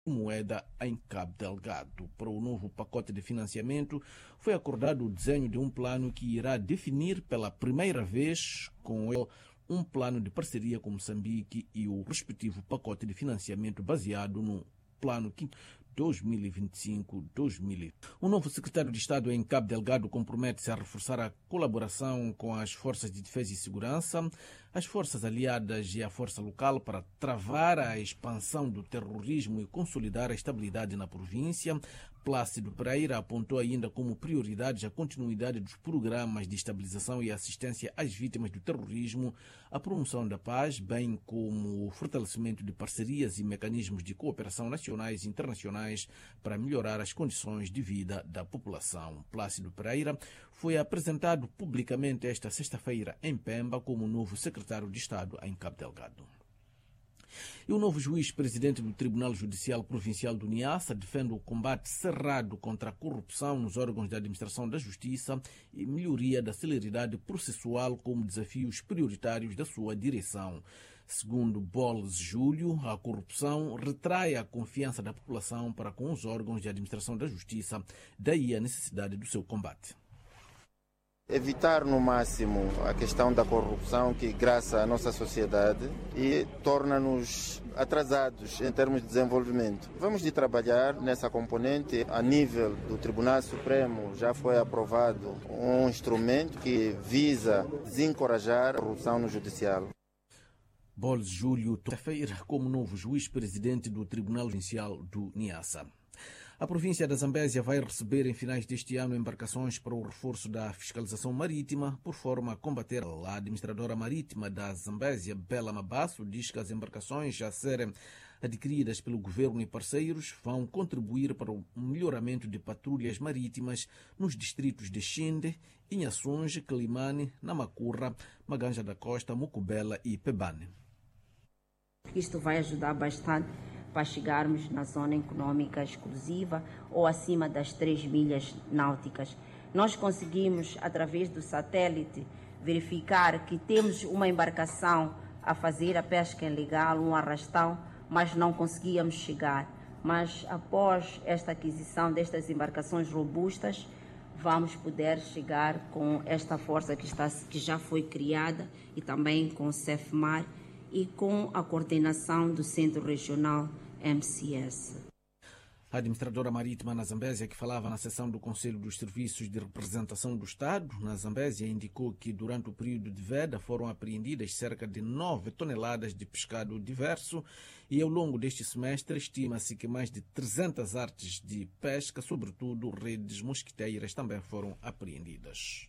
moeda em Cabo Delgado. Para o novo pacote de financiamento, foi acordado o desenho de um plano que irá definir pela primeira vez com ele um plano de parceria com Moçambique e o respectivo pacote de financiamento baseado no plano 2025-2000. O novo secretário de Estado em Cabo Delgado compromete-se a reforçar a colaboração com as forças de defesa e segurança, as forças aliadas e a força local para travar a expansão do terrorismo e consolidar a estabilidade na província. Plácido Pereira apontou ainda como prioridades a continuidade dos programas de estabilização e assistência às vítimas do terrorismo, a promoção da paz, bem como o fortalecimento de parcerias e mecanismos de cooperação nacionais e internacionais para melhorar as condições de vida da população. Plácido Pereira foi apresentado publicamente esta sexta-feira em Pemba como novo secretário de Estado em Cabo Delgado. E o novo juiz-presidente do Tribunal Judicial Provincial do Niassa defende o combate cerrado contra a corrupção nos órgãos de administração da justiça e melhoria da celeridade processual como desafios prioritários da sua direção. Segundo Boles Júlio, a corrupção retrai a confiança da população para com os órgãos de administração da justiça, daí a necessidade do seu combate. Evitar no máximo a questão da corrupção que graça a nossa sociedade e torna-nos atrasados em termos de desenvolvimento. Vamos de trabalhar nessa componente. A nível do Tribunal Supremo já foi aprovado um instrumento que visa desencorajar a corrupção no judiciário. Boles Júlio, terça-feira, como novo juiz-presidente do Tribunal Provincial do Niassa. A província da Zambésia vai receber em finais deste ano embarcações para o reforço da fiscalização marítima, por forma a combater. A administradora marítima da Zambésia, Bela Mabasso, diz que as embarcações a serem adquiridas pelo governo e parceiros vão contribuir para o melhoramento de patrulhas marítimas nos distritos de Xinde, Inhaçunge, Quelimane, Namacurra, Maganja da Costa, Mucubela e Pebane. Isto vai ajudar bastante para chegarmos na zona econômica exclusiva ou acima das 3 milhas náuticas. Nós conseguimos, através do satélite, verificar que temos uma embarcação a fazer a pesca ilegal, um arrastão, mas não conseguíamos chegar. Mas após esta aquisição destas embarcações robustas, vamos poder chegar com esta força que já foi criada e também com o CEFMAR e com a coordenação do Centro Regional MCS. A administradora marítima na Zambésia, que falava na sessão do Conselho dos Serviços de Representação do Estado na Zambésia, indicou que durante o período de veda foram apreendidas cerca de 9 toneladas de pescado diverso e ao longo deste semestre estima-se que mais de 300 artes de pesca, sobretudo redes mosquiteiras, também foram apreendidas.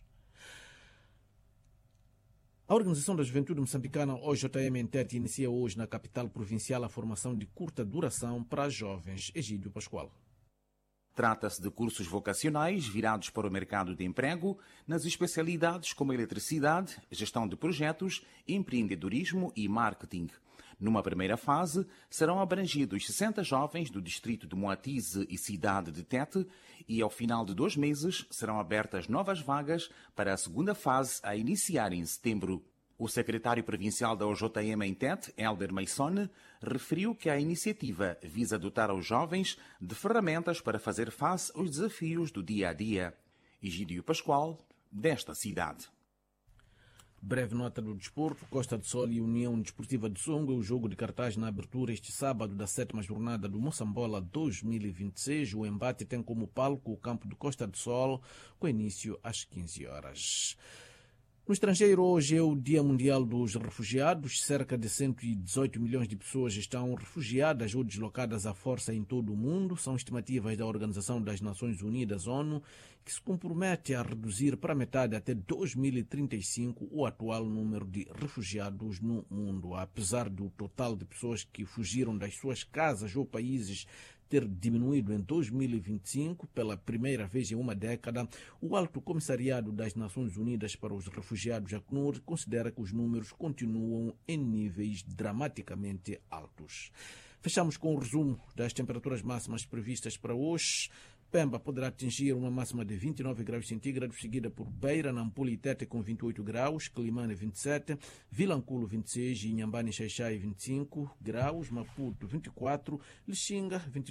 A Organização da Juventude Moçambicana, OJM em Tete, inicia hoje na capital provincial a formação de curta duração para jovens. Egídio Pascoal. Trata-se de cursos vocacionais virados para o mercado de emprego nas especialidades como eletricidade, gestão de projetos, empreendedorismo e marketing. Numa primeira fase, serão abrangidos 60 jovens do distrito de Moatize e cidade de Tete e, ao final de 2 meses, serão abertas novas vagas para a segunda fase a iniciar em setembro. O secretário provincial da OJM em Tete, Helder Meissone, referiu que a iniciativa visa dotar os jovens de ferramentas para fazer face aos desafios do dia a dia. Egídio Pascoal, desta cidade. Breve nota do desporto. Costa do Sol e União Desportiva de Songo. O jogo de cartaz na abertura este sábado da 7ª jornada do Moçambola 2026. O embate tem como palco o campo do Costa do Sol, com início às 15 horas. No estrangeiro, hoje é o Dia Mundial dos Refugiados. Cerca de 118 milhões de pessoas estão refugiadas ou deslocadas à força em todo o mundo. São estimativas da Organização das Nações Unidas, ONU, que se compromete a reduzir para metade até 2035 o atual número de refugiados no mundo. Apesar do total de pessoas que fugiram das suas casas ou países ter diminuído em 2025 pela primeira vez em uma década, o Alto Comissariado das Nações Unidas para os Refugiados, ACNUR, considera que os números continuam em níveis dramaticamente altos. Fechamos com o resumo das temperaturas máximas previstas para hoje. Pemba poderá atingir uma máxima de 29 graus centígrados, seguida por Beira, Nampula e Tete com 28 graus, Quelimane 27, Vilanculo 26, Inhambane e Xaixai 25 graus, Maputo 24, Lixinga 29